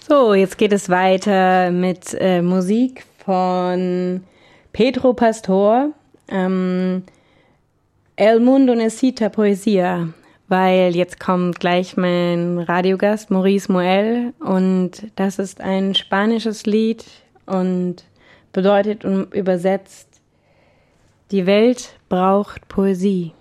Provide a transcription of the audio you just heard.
So, jetzt geht es weiter mit Musik von Pedro Pastor. El Mundo Necesita Poesia, weil jetzt kommt gleich mein Radiogast Maurice Moel und das ist ein spanisches Lied und bedeutet und übersetzt: Die Welt braucht Poesie.